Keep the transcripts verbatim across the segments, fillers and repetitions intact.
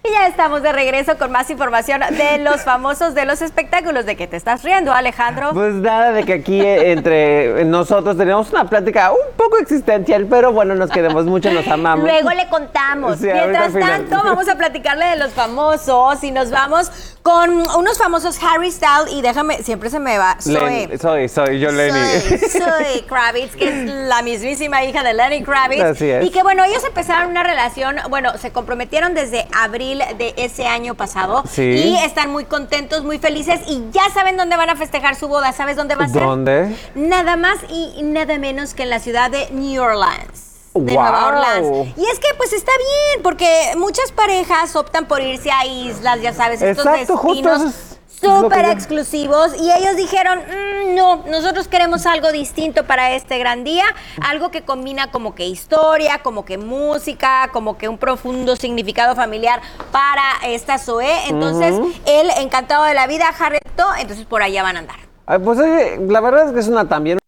Y ya estamos de regreso con más información de los famosos, de los espectáculos. ¿De qué te estás riendo, Alejandro? Pues nada, de que aquí entre nosotros tenemos una plática un poco existencial, pero bueno, nos queremos mucho, nos amamos. Luego le contamos. Sí, Mientras tanto, vamos a platicarle de los famosos y nos vamos con unos famosos, Harry Styles, y déjame, siempre se me va, Zoe. Len, soy, soy yo, Lenny. Soy, soy Kravitz, que es la mismísima hija de Lenny Kravitz. Así es. Y que bueno, ellos empezaron una relación, bueno, se comprometieron desde abril de ese año pasado. Sí. Y están muy contentos, muy felices y ya saben dónde van a festejar su boda. ¿Sabes dónde va a ser? ¿Dónde? Nada más y nada menos que en la ciudad de New Orleans. De wow. Nueva Orleans. Y es que pues está bien, porque muchas parejas optan por irse a islas, ya sabes, estos Exacto, destinos súper exclusivos, y ellos dijeron, mmm, no, nosotros queremos algo distinto para este gran día, algo que combina como que historia, como que música, como que un profundo significado familiar para esta Zoe. Entonces, uh-huh. él, encantado de la vida, Harry, entonces por allá van a andar. Ay, pues oye, la verdad es que es una también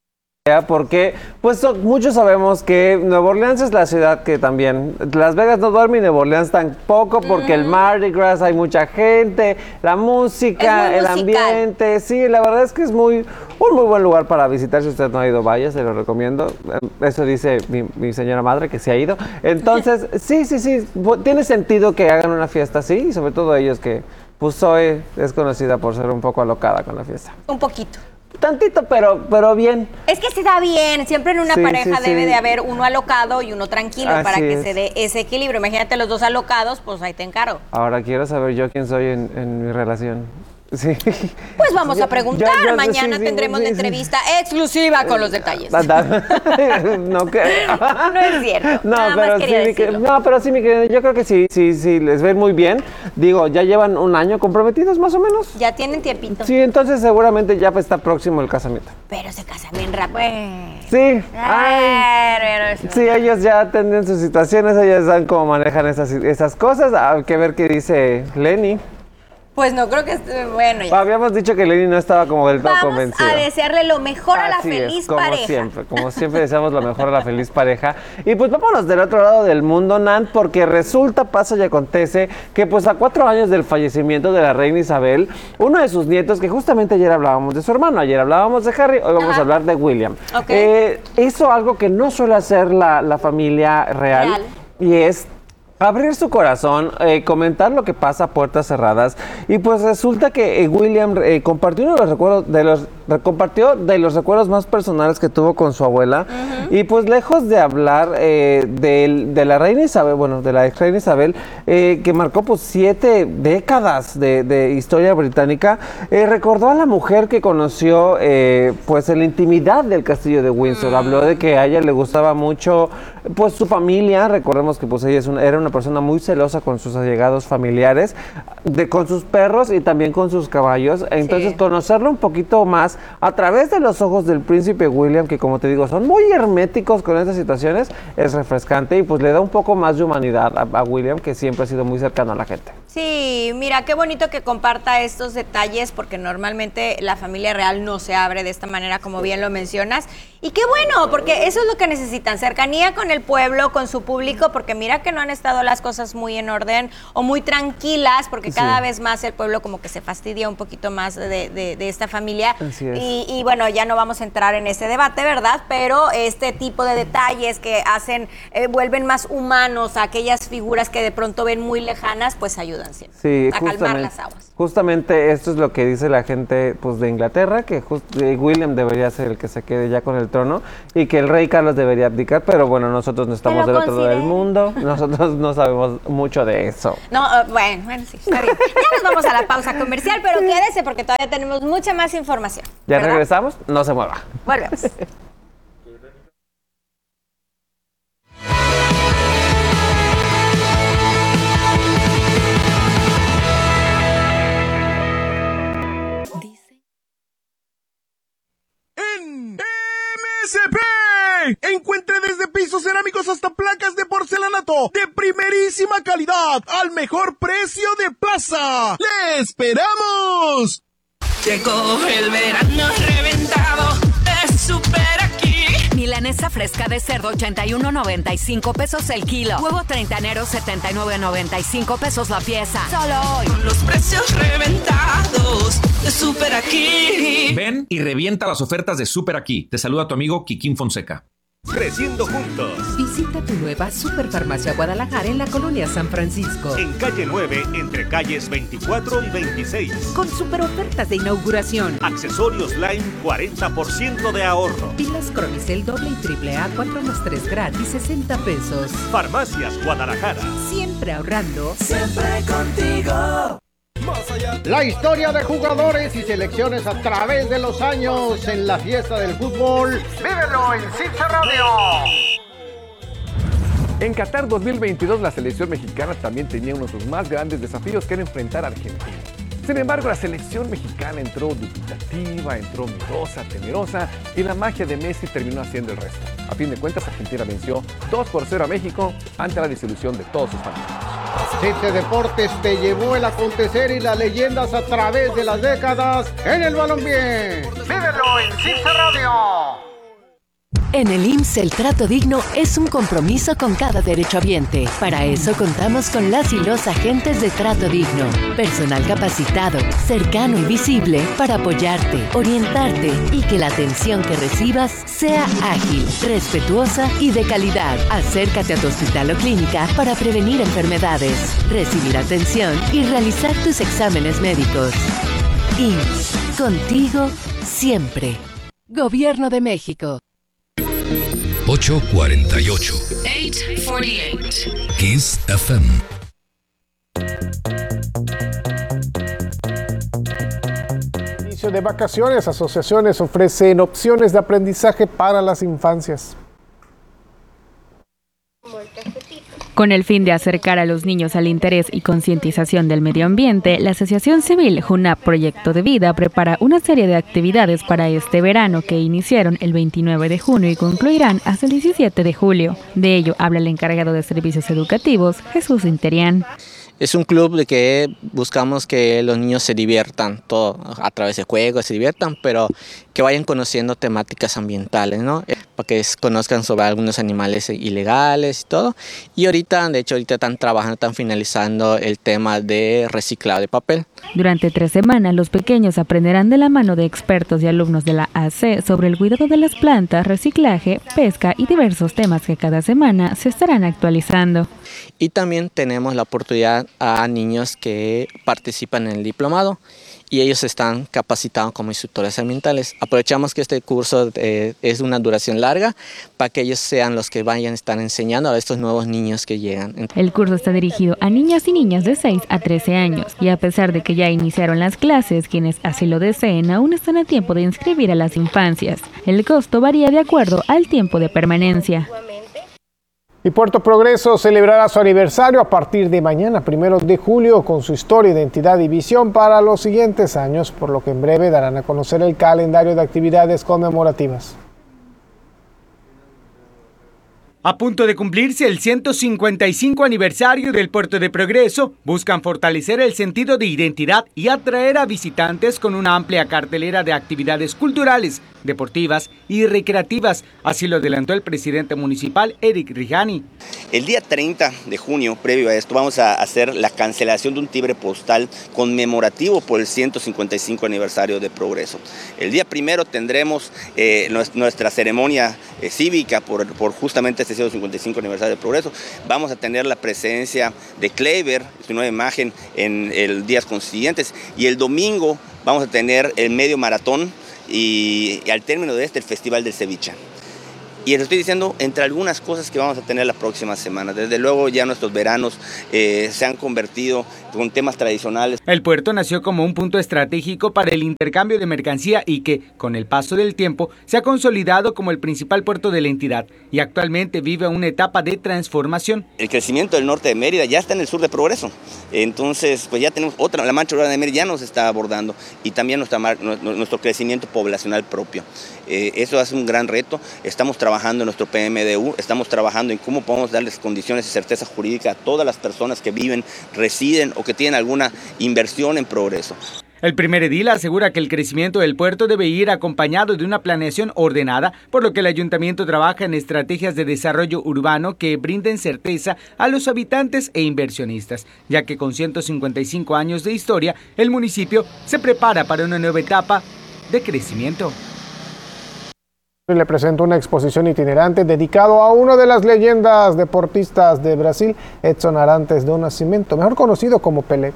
porque pues so, muchos sabemos que Nueva Orleans es la ciudad que también, Las Vegas no duerme y Nueva Orleans tampoco, porque mm. el Mardi Gras hay mucha gente, la música, el musical. ambiente, sí, la verdad es que es muy un muy buen lugar para visitar. Si usted no ha ido, vaya, se lo recomiendo. Eso dice mi, mi señora madre, que se ha ido. Entonces, sí, sí, sí, tiene sentido que hagan una fiesta así, y sobre todo ellos que, pues Zoe es conocida por ser un poco alocada con la fiesta. Un poquito. Tantito, pero, pero bien. Es que se da bien. Siempre en una sí, pareja sí, debe sí. de haber uno alocado y uno tranquilo. Así para que es. se dé ese equilibrio. Imagínate los dos alocados, pues ahí te encargo. Ahora quiero saber yo quién soy en, en mi relación. Sí. Pues vamos a preguntar. Yo, yo, sí, Mañana sí, tendremos sí, una entrevista sí. exclusiva con los detalles. no, que... no es cierto. No, pero sí, mi, no, pero sí, mi querida, yo creo que sí, sí, sí, les ven muy bien. Digo, ya llevan un año comprometidos más o menos. Ya tienen tiempito. Sí, entonces seguramente ya está próximo el casamiento. Pero se casan bien rápido. Sí. Ay, sí, ellos ya tienen sus situaciones, ellos saben cómo manejan esas, esas cosas. Hay que ver qué dice Lenny. Pues no creo que esté bueno. Ya. Habíamos dicho que Lenny no estaba como del todo convencida. Vamos a desearle lo mejor a la Así feliz es, como pareja. siempre, como siempre deseamos lo mejor a la feliz pareja. Y pues vámonos del otro lado del mundo, Nan, porque resulta, pasa y acontece que pues a cuatro años del fallecimiento de la reina Isabel, uno de sus nietos, que justamente ayer hablábamos de su hermano, ayer hablábamos de Harry, hoy vamos Ajá. a hablar de William. Okay. Eh, hizo algo que no suele hacer la, la familia real, real, y es abrir su corazón, eh, comentar lo que pasa a puertas cerradas. Y pues resulta que eh, William eh, compartió uno de los recuerdos de los compartió de los recuerdos más personales que tuvo con su abuela. Uh-huh. Y pues lejos de hablar eh, de, de la reina Isabel, bueno, de la ex reina Isabel, eh, que marcó pues siete décadas de, de historia británica, eh, recordó a la mujer que conoció eh, pues en la intimidad del castillo de Windsor. Uh-huh. Habló de que a ella le gustaba mucho pues su familia. Recordemos que pues ella es una, era una persona muy celosa con sus allegados familiares, de, con sus perros y también con sus caballos. Entonces sí. conocerlo un poquito más a través de los ojos del príncipe William, que como te digo son muy herméticos con estas situaciones, es refrescante y pues le da un poco más de humanidad a, a William, que siempre ha sido muy cercano a la gente. Sí, mira, qué bonito que comparta estos detalles, porque normalmente la familia real no se abre de esta manera, como bien lo mencionas. Y qué bueno, porque eso es lo que necesitan, cercanía con el pueblo, con su público, porque mira que no han estado las cosas muy en orden o muy tranquilas, porque sí. cada vez más el pueblo como que se fastidia un poquito más de, de, de esta familia. Así es. Y, y bueno, ya no vamos a entrar en ese debate, ¿verdad? Pero este tipo de detalles que hacen, eh, vuelven más humanos a aquellas figuras que de pronto ven muy lejanas, pues ayudan siempre sí, a calmar las aguas. Justamente esto es lo que dice la gente pues de Inglaterra, que just, eh, William debería ser el que se quede ya con el trono y que el rey Carlos debería abdicar, pero bueno, nosotros no estamos del otro lado del mundo, nosotros no sabemos mucho de eso. No, uh, bueno, bueno, sí, está bien. Ya nos vamos a la pausa comercial, pero quédese porque todavía tenemos mucha más información. Ya ¿verdad? Regresamos, no se mueva. Volvemos. En M S P encuentre desde pisos cerámicos hasta placas de porcelanato de primerísima calidad al mejor precio de plaza. ¡Le esperamos! Llegó el verano reventado, es super aquí. Mil Milanesa fresca de cerdo ochenta y uno noventa y cinco pesos el kilo. Huevo treintanero setenta y nueve noventa y cinco pesos la pieza. Solo hoy. Con los precios reventados de Super Aquí. Ven y revienta las ofertas de Super Aquí. Te saluda tu amigo Kikín Fonseca. Creciendo juntos. Visita tu nueva Superfarmacia Guadalajara en la colonia San Francisco. En calle nueve, entre calles veinticuatro y veintiséis. Con super ofertas de inauguración. Accesorios Line, cuarenta por ciento de ahorro. Pilas Cronicel doble y triple A, cuatro más tres gratis, sesenta pesos. Farmacias Guadalajara. Siempre ahorrando. Siempre contigo. La historia de jugadores y selecciones a través de los años en la fiesta del fútbol. ¡Vívelo en Cincha Radio! En Qatar dos mil veintidós la selección mexicana también tenía uno de sus más grandes desafíos, que era enfrentar a Argentina. Sin embargo, la selección mexicana entró dubitativa, entró miedosa, temerosa, y la magia de Messi terminó haciendo el resto. A fin de cuentas, Argentina venció dos por cero a México ante la disolución de todos sus fanáticos. Cite Deportes te llevó el acontecer y las leyendas a través de las décadas en el balompié. ¡Vívelo en Cincha Radio! En el I M S S el trato digno es un compromiso con cada derechohabiente. Para eso contamos con las y los agentes de Trato Digno. Personal capacitado, cercano y visible para apoyarte, orientarte y que la atención que recibas sea ágil, respetuosa y de calidad. Acércate a tu hospital o clínica para prevenir enfermedades, recibir atención y realizar tus exámenes médicos. I M S S, contigo siempre. Gobierno de México. ocho cuarenta y ocho. ocho cuarenta y ocho. Kiss F M. Inicio de vacaciones, asociaciones ofrecen opciones de aprendizaje para las infancias. Con el fin de acercar a los niños al interés y concientización del medio ambiente, la Asociación Civil JUNAP Proyecto de Vida prepara una serie de actividades para este verano que iniciaron el veintinueve de junio y concluirán hasta el diecisiete de julio. De ello habla el encargado de servicios educativos, Jesús Interián. Es un club de que buscamos que los niños se diviertan, todo a través de juegos, se diviertan, pero que vayan conociendo temáticas ambientales, ¿no? Para que conozcan sobre algunos animales ilegales y todo. Y ahorita, de hecho, ahorita están trabajando, están finalizando el tema de reciclado de papel. Durante tres semanas, los pequeños aprenderán de la mano de expertos y alumnos de la A C sobre el cuidado de las plantas, reciclaje, pesca y diversos temas que cada semana se estarán actualizando. Y también tenemos la oportunidad a niños que participan en el diplomado y ellos están capacitados como instructores ambientales. Aprovechamos que este curso eh, es una duración larga para que ellos sean los que vayan a estar enseñando a estos nuevos niños que llegan. El curso está dirigido a niñas y niñas de seis a trece años y a pesar de que ya iniciaron las clases, quienes así lo deseen aún están a tiempo de inscribir a las infancias. El costo varía de acuerdo al tiempo de permanencia. Y Puerto Progreso celebrará su aniversario a partir de mañana, primero de julio, con su historia, identidad y visión para los siguientes años, por lo que en breve darán a conocer el calendario de actividades conmemorativas. A punto de cumplirse el ciento cincuenta y cinco aniversario del Puerto de Progreso, buscan fortalecer el sentido de identidad y atraer a visitantes con una amplia cartelera de actividades culturales, deportivas y recreativas. Así lo adelantó el presidente municipal, Eric Rijani. El día treinta de junio, previo a esto, vamos a hacer la cancelación de un timbre postal conmemorativo por el ciento cincuenta y cinco aniversario de Progreso. El día primero tendremos eh, nuestra ceremonia eh, cívica por, por justamente este ciento cincuenta y cinco aniversario de Progreso. Vamos a tener la presencia de Kleiber, su nueva imagen, en el días consiguientes. Y el domingo vamos a tener el medio maratón y, y al término de este el Festival del Ceviche. Y les estoy diciendo entre algunas cosas que vamos a tener la próxima semana. Desde luego ya nuestros veranos eh, se han convertido con temas tradicionales. El puerto nació como un punto estratégico para el intercambio de mercancía y que, con el paso del tiempo, se ha consolidado como el principal puerto de la entidad y actualmente vive una etapa de transformación. El crecimiento del norte de Mérida ya está en el sur de Progreso. Entonces, pues ya tenemos otra, la mancha urbana de Mérida ya nos está abordando y también nuestra, nuestro crecimiento poblacional propio. Eh, eso es un gran reto. Estamos trabajando en nuestro P M D U, estamos trabajando en cómo podemos darles condiciones de certeza jurídica a todas las personas que viven, residen o que tienen alguna inversión en Progreso. El primer edil asegura que el crecimiento del puerto debe ir acompañado de una planeación ordenada, por lo que el ayuntamiento trabaja en estrategias de desarrollo urbano que brinden certeza a los habitantes e inversionistas, ya que con ciento cincuenta y cinco años de historia, el municipio se prepara para una nueva etapa de crecimiento. Le presento una exposición itinerante dedicado a una de las leyendas deportistas de Brasil, Edson Arantes do Nascimento, mejor conocido como Pelé.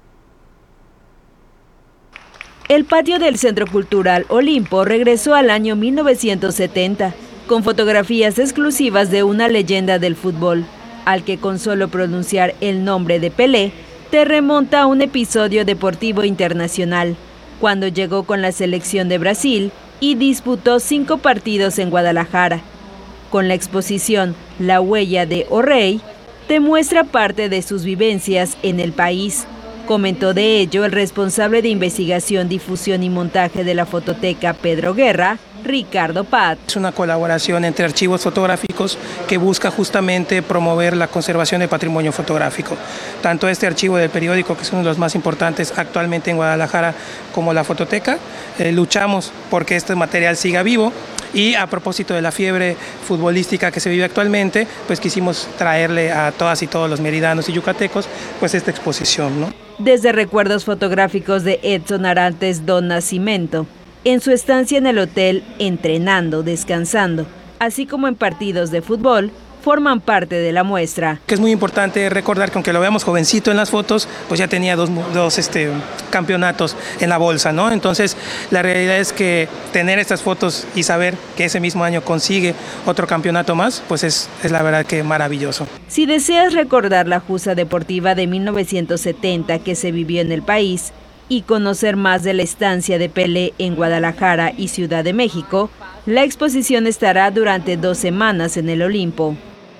El patio del Centro Cultural Olimpo regresó al año mil novecientos setenta, con fotografías exclusivas de una leyenda del fútbol, al que con solo pronunciar el nombre de Pelé, te remonta a un episodio deportivo internacional, cuando llegó con la selección de Brasil y disputó cinco partidos en Guadalajara. Con la exposición La huella de O Rei, te muestra parte de sus vivencias en el país. Comentó de ello el responsable de investigación, difusión y montaje de la fototeca Pedro Guerra, Ricardo Pat. Es una colaboración entre archivos fotográficos que busca justamente promover la conservación del patrimonio fotográfico. Tanto este archivo del periódico, que es uno de los más importantes actualmente en Guadalajara, como la fototeca, eh, luchamos porque este material siga vivo. Y a propósito de la fiebre futbolística que se vive actualmente, pues quisimos traerle a todas y todos los meridanos y yucatecos pues esta exposición, ¿no? Desde recuerdos fotográficos de Edson Arantes do Nascimento, en su estancia en el hotel, entrenando, descansando, así como en partidos de fútbol, forman parte de la muestra. Que es muy importante recordar que aunque lo veamos jovencito en las fotos, pues ya tenía dos, dos este, campeonatos en la bolsa, ¿no? Entonces, la realidad es que tener estas fotos y saber que ese mismo año consigue otro campeonato más, pues es, es la verdad que maravilloso. Si deseas recordar la justa deportiva de mil novecientos setenta que se vivió en el país y conocer más de la estancia de Pelé en Guadalajara y Ciudad de México, la exposición estará durante dos semanas en el Olimpo.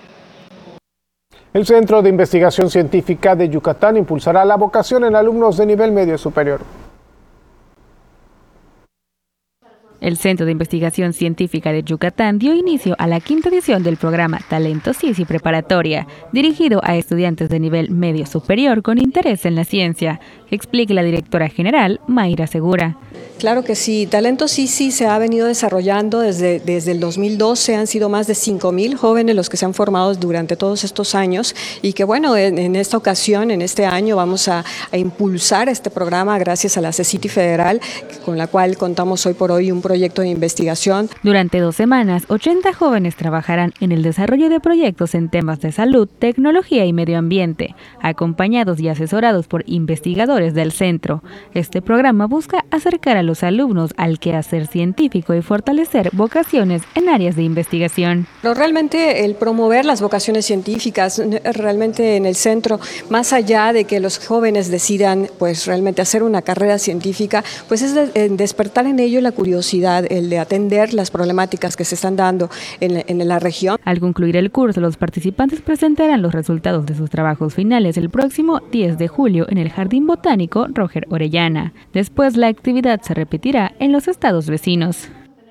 El Centro de Investigación Científica de Yucatán impulsará la vocación en alumnos de nivel medio superior. El Centro de Investigación Científica de Yucatán dio inicio a la quinta edición del programa Talento Sisi Preparatoria, dirigido a estudiantes de nivel medio superior con interés en la ciencia, que explica la directora general, Mayra Segura. Claro que sí, Talento Sisi se ha venido desarrollando desde, desde el dos mil doce, han sido más de cinco mil jóvenes los que se han formado durante todos estos años y que bueno, en, en esta ocasión, en este año, vamos a, a impulsar este programa gracias a la CECITI Federal, con la cual contamos hoy por hoy un proyecto de investigación. Durante dos semanas, ochenta jóvenes trabajarán en el desarrollo de proyectos en temas de salud, tecnología y medio ambiente, acompañados y asesorados por investigadores del centro. Este programa busca acercar a los alumnos al quehacer científico y fortalecer vocaciones en áreas de investigación. Pero realmente el promover las vocaciones científicas, realmente en el centro, más allá de que los jóvenes decidan pues realmente hacer una carrera científica, pues es de, despertar en ello la curiosidad, el de atender las problemáticas que se están dando en la, en la región. Al concluir el curso, los participantes presentarán los resultados de sus trabajos finales el próximo diez de julio en el Jardín Botánico Roger Orellana. Después, la actividad se repetirá en los estados vecinos.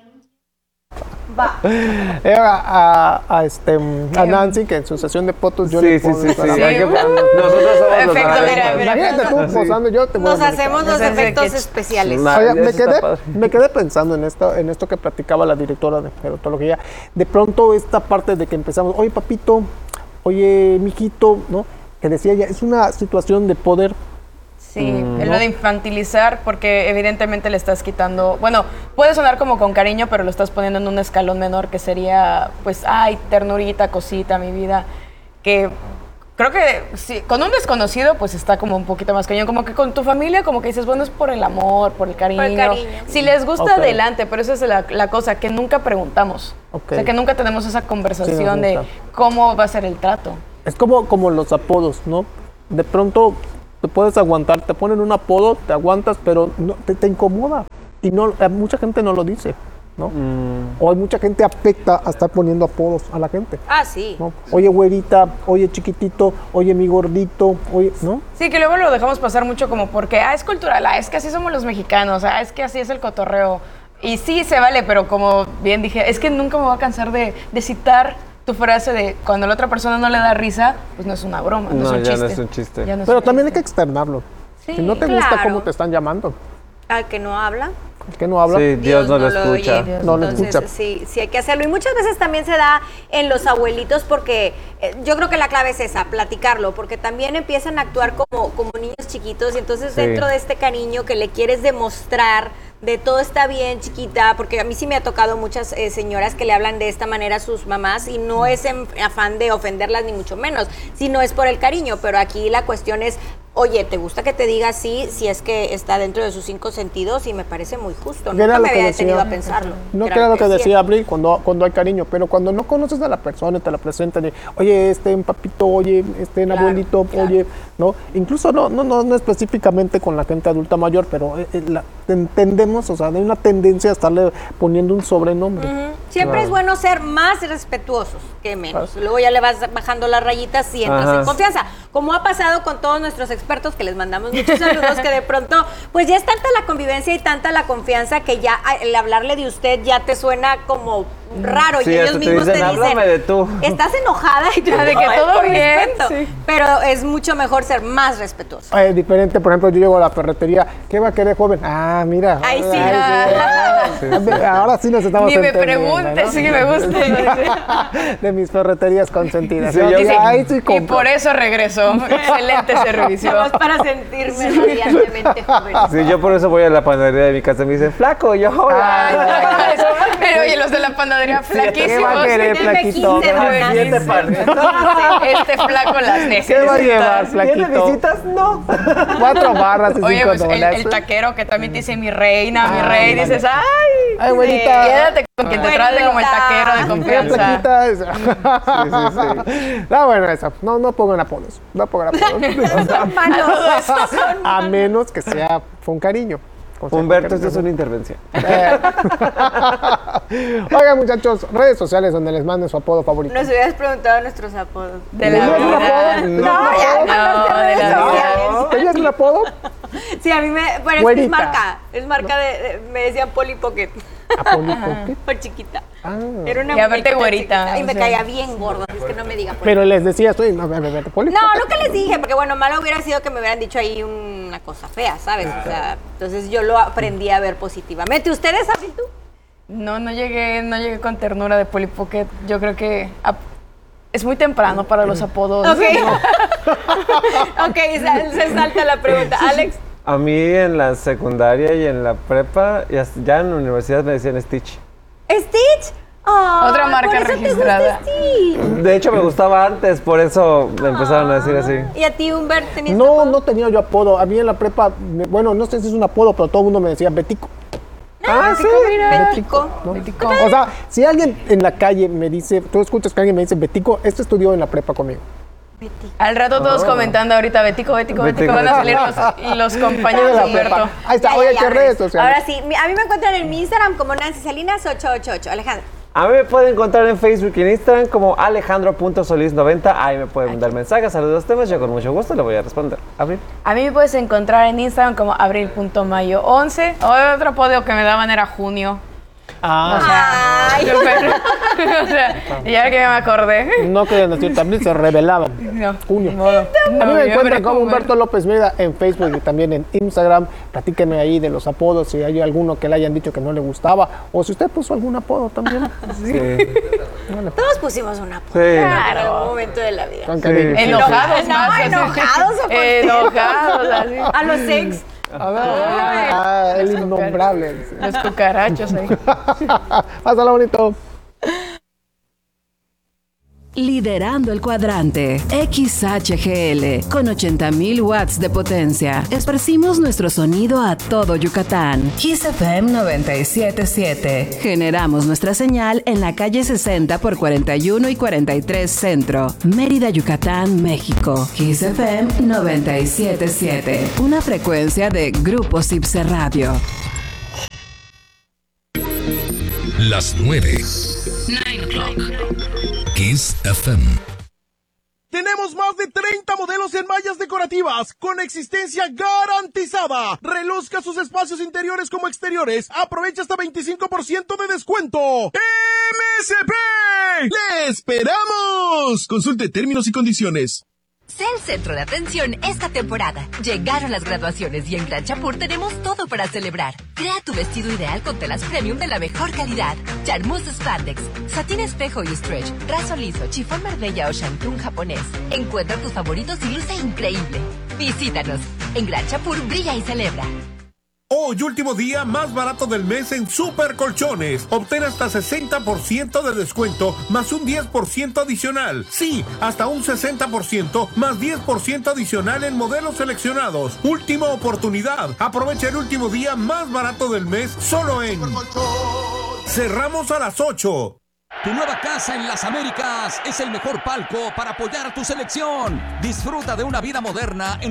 Va. Eh, a, a, a, este, a Nancy, que en su sesión de fotos yo sí, le sí, pongo sí, sí, para... sí. Hay que, nosotros somos los Efecto, mira, mira, imagínate tú sí. posando, yo te voy Nos a hacemos los efectos especiales. Nah, Oye, me, quedé, me quedé pensando en esto, en esto que platicaba la directora de gerontología. De pronto esta parte de que empezamos, oye papito, oye mijito, ¿no? Que decía ella, es una situación de poder. Sí, mm, ¿no? Lo de infantilizar, porque evidentemente le estás quitando, bueno, puede sonar como con cariño, pero lo estás poniendo en un escalón menor que sería, pues, ay, ternurita, cosita, mi vida, que creo que sí, con un desconocido, pues está como un poquito más cañón, como que con tu familia, como que dices, bueno, es por el amor, por el cariño. Por el cariño. Si les gusta, okay, adelante, pero esa es la, la cosa, que nunca preguntamos, okay, o sea, que nunca tenemos esa conversación sí, de cómo va a ser el trato. Es como, como los apodos, ¿no? De pronto te puedes aguantar, te ponen un apodo, te aguantas, pero no, te, te incomoda. Y no, mucha gente no lo dice, ¿no? Mm. O hay mucha gente afecta a estar poniendo apodos a la gente. Ah, sí. ¿No? Oye, güerita, oye, chiquitito, oye, mi gordito, oye, ¿no? Sí, que luego lo dejamos pasar mucho como porque, ah, es cultural, ah, es que así somos los mexicanos, ah, es que así es el cotorreo. Y sí, se vale, pero como bien dije, es que nunca me voy a cansar de, de citar tu frase de cuando la otra persona no le da risa, pues no es una broma, no, no es un ya chiste. No es un chiste. No es Pero un también chiste. hay que externarlo. Sí, si no te gusta claro. cómo te están llamando. Al que no habla. El que no habla. Sí, Dios, Dios no, no lo escucha. Oye. No lo Entonces, escucha. sí, sí hay que hacerlo. Y muchas veces también se da en los abuelitos porque eh, yo creo que la clave es esa, platicarlo, porque también empiezan a actuar como, como niños chiquitos y entonces Sí. dentro de este cariño que le quieres demostrar de todo está bien, chiquita, porque a mí sí me ha tocado muchas eh, señoras que le hablan de esta manera a sus mamás y no es en afán de ofenderlas ni mucho menos, sino es por el cariño, pero aquí la cuestión es, oye, ¿te gusta que te diga así si es que está dentro de sus cinco sentidos? Y me parece muy justo, Que era nunca lo me que había decía. detenido a pensarlo. No, que Era era lo que decía. decía Abril, cuando, cuando hay cariño, pero cuando no conoces a la persona y te la presentan, y, oye, este en papito, oye, este en Claro, abuelito, claro. oye, ¿no? Incluso no, no, no, no específicamente con la gente adulta mayor, pero eh, eh, la- entendemos, o sea, hay una tendencia a estarle poniendo un sobrenombre. Ujú. Siempre Claro. es bueno ser más respetuosos que menos. Luego ya le vas bajando las rayitas y entras Ajá. en confianza. Como ha pasado con todos nuestros expertos, que les mandamos muchos saludos, que de pronto, pues ya es tanta la convivencia y tanta la confianza que ya ah, el hablarle de usted ya te suena como raro. Sí, y ellos hasta te mismos dicen, te dicen, háblame de tú. estás enojada y tú, Ya, de que "Ay, todo por bien", respeto". sí. Pero es mucho mejor ser más respetuoso. Eh, diferente, por ejemplo, yo llego a la ferretería, ¿qué va a querer, joven? Ah, mira. Ay, sí. ah, sí. Ahora sí nos estamos Ni me entendiendo, preguntes, ¿no? sí que me gusta. De mis ferreterías consentidas. Sí, Yo yo- digo, "Ay, sí Y compro". por eso regresó. Excelente servicio. Nomás para sentirme radiantemente joven. Sí, yo por eso voy a la panadería de mi casa y me dicen, flaco, yo, hola. Pero oye, los de la panadería ¿qué va a flaquísimos. querer, Denme flaquito? quince, Ah, siete pan. Este flaco las ¿Qué necesita. va a llevar, ¿Tiene flaquito? visitas? No. Cuatro barras y Oye, cinco pues el, dólares. el taquero que también te dice mi reina, mi Ah, rey, vale. dices, ay, Ay, abuelita. quédate con quien te trate como el taquero de Mira, confianza. flaquita. No, bueno, eso. No, no pongan apodos. No pongan apodos. A menos que sea con cariño. Con ser Humberto, con esto es cariño. una intervención. Eh. Oigan, muchachos, redes sociales donde les manden su apodo favorito. Nos hubieras preguntado nuestros apodos. De la ¿Tenías un vida. apodo? No, ya, no, No, de la vida. ¿Tenías un apodo? Sí, a mí me. Pero es que es Güerita. marca. Es marca de, de- me decían Polly Pocket. Apolipo. Por chiquita. Ah. Era una Y aparte muñequita güerita, chiquita, Y o me sea. caía bien gorda. Es que no me diga Polly. Pero les decía, estoy, no, ve, ve, ve, Polipo. No, nunca les dije, porque bueno, malo hubiera sido que me hubieran dicho ahí una cosa fea, ¿sabes? O sea, entonces yo lo aprendí a ver positivamente. ¿Ustedes saben tú? No, no llegué, no llegué con ternura de Polly Pocket. Yo creo que ap- es muy temprano para los apodos. Ok. Ok, sal- se salta la pregunta. Alex. A mí en la secundaria y en la prepa, y hasta- ya en la universidad me decían Stitch. ¿Stitch? Ah, Otra marca por eso te registrada. gusta Stitch. De hecho, me gustaba antes, por eso me empezaron a decir así. ¿Y a ti, Humbert, tenías No, apodo? no tenía yo apodo. A mí en la prepa, me- bueno, no sé si es un apodo, pero todo el mundo me decía Betico. Ah, sí. Betico. ¿no? O sea, si alguien en la calle me dice, tú escuchas que alguien me dice Betico, este estudió en la prepa conmigo. Al rato todos Oh. comentando ahorita, Betico, Betico, Betico, Betico, van a salir Betico. los, los compañeros de la Humberto. prepa. Ahí está, Ya, oye, ya, ¿qué ya, redes ves. sociales? Ahora sí, mi- a mí me encuentran en mi Instagram como Nancy Salinas ocho ocho ocho. Alejandro. A mí me pueden encontrar en Facebook y en Instagram como alejandro punto solis noventa. Ahí me pueden mandar mensajes, saludos, temas. Yo con mucho gusto le voy a responder. Abril. A mí me puedes encontrar en Instagram como abril punto mayo once. O otro apodo que me daban era Junio. Ah, O sea, Ay. o sea, y ahora que me acordé. no querían decir, también se revelaban. No, Junio. ni modo. A mí me Noviembre, encuentran como como- Humberto López Meda en Facebook y también en Instagram. Platíquenme ahí de los apodos, si hay alguno que le hayan dicho que no le gustaba. O si usted puso algún apodo también. Sí. Todos pusimos una apodo. Sí. Claro, en algún momento de la vida. Con cariño. Enojados No, más. así. enojados o contentos. Enojados, así. A los ex. A ver, ah, el innombrable. Los cucarachos ahí. Pásala bonito. Liderando el cuadrante X H G L con ochenta mil watts de potencia. Esparcimos nuestro sonido a todo Yucatán. Kiss F M noventa y siete punto siete. Generamos nuestra señal en la calle sesenta por cuarenta y uno y cuarenta y tres Centro, Mérida, Yucatán, México. Kiss F M noventa y siete punto siete. Una frecuencia de Grupo Cipse Radio. Las nueve. Kiss F M. Tenemos más de treinta modelos en mallas decorativas con existencia garantizada. Reluzca sus espacios interiores como exteriores. Aprovecha hasta veinticinco por ciento de descuento. ¡M S P! ¡Le esperamos! Consulte términos y condiciones. Sé el centro de atención esta temporada. Llegaron las graduaciones y en Gran Chapur tenemos todo para celebrar. Crea tu vestido ideal con telas premium de la mejor calidad. Charmus Spandex, satín espejo y stretch, raso liso, chifón Marbella o shantung japonés. Encuentra tus favoritos y luce increíble. Visítanos. En Gran Chapur brilla y celebra. Hoy, último día más barato del mes en Super Colchones. Obtén hasta sesenta por ciento de descuento más un diez por ciento adicional. Sí, hasta un sesenta por ciento más diez por ciento adicional en modelos seleccionados. Última oportunidad. Aprovecha el último día más barato del mes solo en... Cerramos a las ocho. Tu nueva casa en las Américas es el mejor palco para apoyar a tu selección. Disfruta de una vida moderna en